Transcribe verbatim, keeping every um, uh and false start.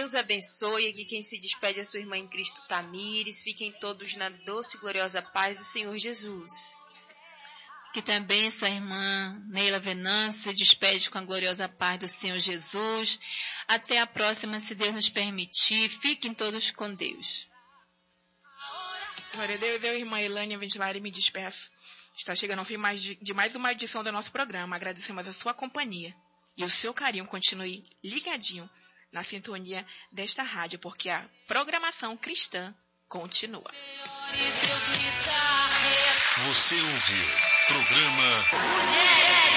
os abençoe. Aqui quem se despede é sua irmã em Cristo, Tamires. Fiquem todos na doce e gloriosa paz do Senhor Jesus. Que também sua irmã Neila Venâncio se despede com a gloriosa paz do Senhor Jesus. Até a próxima, se Deus nos permitir. Fiquem todos com Deus. Glória a Deus, eu, irmã Elânia Ventilari, me despeço. Está chegando ao fim mais de, de mais uma edição do nosso programa. Agradecemos a sua companhia e o seu carinho. Continue ligadinho na sintonia desta rádio, porque a programação cristã continua. Você ouviu programa